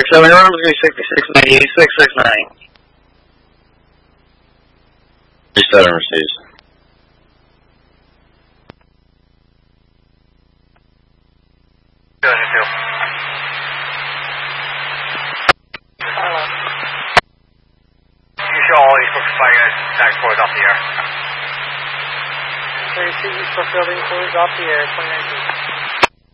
7 room 366 9669. Reset and receives. Good, you. You show all these folks fire tag boys off the air. 32 for building closed off the air, 2019.